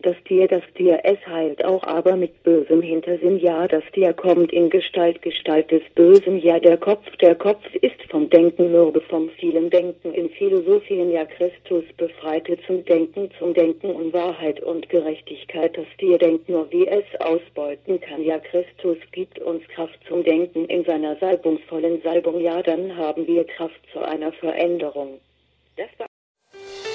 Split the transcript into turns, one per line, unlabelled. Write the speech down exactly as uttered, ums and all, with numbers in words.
das Tier, das Tier, es heilt auch, aber mit bösem Hintersinn, ja, das Tier kommt in Gestalt, Gestalt des Bösen, ja, der Kopf, der Kopf ist vom Denken mürbe, vom vielen Denken in Philosophien, ja, Christus befreite zum Denken, zum Denken um Wahrheit und Gerechtigkeit, das Tier denkt nur, wie es ausbeuten kann, ja, Christus gibt uns Kraft zum Denken in seiner salbungsvollen Salbung, ja, dann haben wir Kraft zu einer Veränderung. Das war